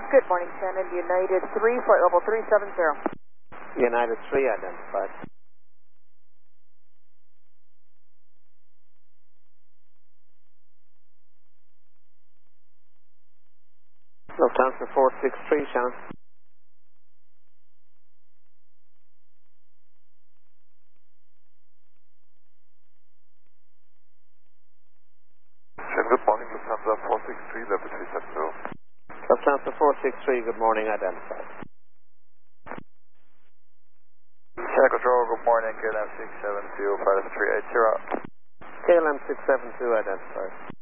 Good morning, Shannon. United 3, flight level 370. United 3 identified. Lufthansa 463, Shannon. Shannon, good morning, Lufthansa 463, level 370. Lufthansa 463, good morning, identified. Shannon Control, good morning, KLM 672, flight level 380. KLM 672 identified.